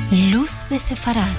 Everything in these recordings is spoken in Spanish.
Luz de Sefarad.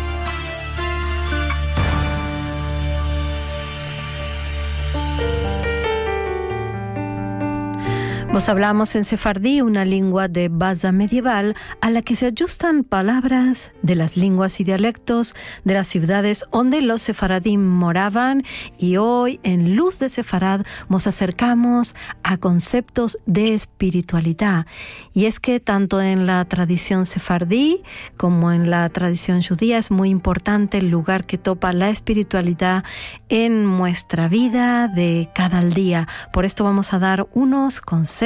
Vos hablamos en sefardí, una lengua de base medieval a la que se ajustan palabras de las lenguas y dialectos de las ciudades donde los sefaradim moraban, y hoy en Luz de Sefarad nos acercamos a conceptos de espiritualidad. Y es que tanto en la tradición sefardí como en la tradición judía es muy importante el lugar que topa la espiritualidad en nuestra vida de cada día. Por esto vamos a dar unos consejos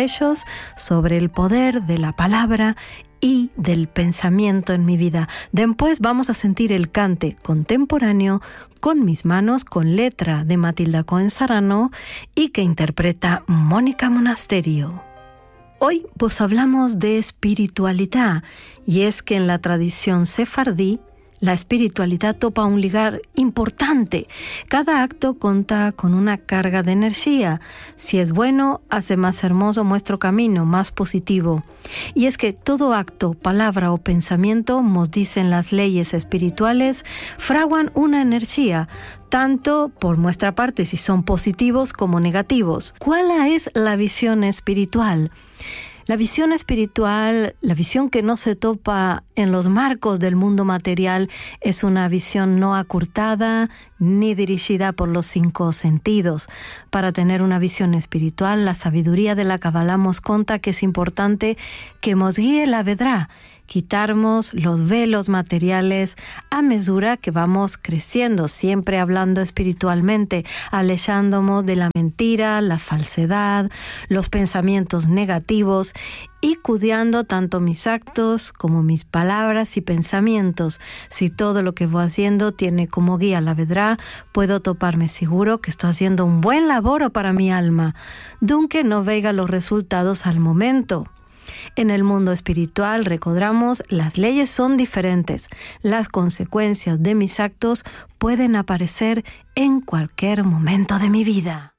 sobre el poder de la palabra y del pensamiento en mi vida. Después vamos a sentir el cante contemporáneo con mis manos, con letra de Matilda Cohen Sarano y que interpreta Mónica Monasterio. Hoy pues hablamos de espiritualidad, y es que en la tradición sefardí la espiritualidad topa un lugar importante. Cada acto cuenta con una carga de energía. Si es bueno, hace más hermoso nuestro camino, más positivo. Y es que todo acto, palabra o pensamiento, nos dicen las leyes espirituales, fraguan una energía, tanto por nuestra parte si son positivos como negativos. ¿Cuál es la visión espiritual? La visión espiritual, la visión que no se topa en los marcos del mundo material, es una visión no acurtada ni dirigida por los 5 sentidos. Para tener una visión espiritual, la sabiduría de la Kabbalah nos cuenta que es importante que nos guíe la vedrá, quitarnos los velos materiales a medida que vamos creciendo, siempre hablando espiritualmente, alejándonos de la mentira, la falsedad, los pensamientos negativos y cuidando tanto mis actos como mis palabras y pensamientos. Si todo lo que voy haciendo tiene como guía la vedrá, puedo toparme seguro que estoy haciendo un buen laboro para mi alma, aunque no vea los resultados al momento. En el mundo espiritual, recordamos, las leyes son diferentes. Las consecuencias de mis actos pueden aparecer en cualquier momento de mi vida.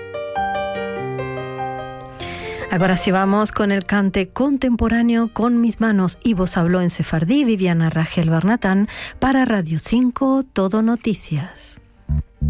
Ahora sí vamos con el cante contemporáneo con mis manos. Y vos habló en sefardí Viviana Rachel Barnatán para Radio 5 Todo Noticias.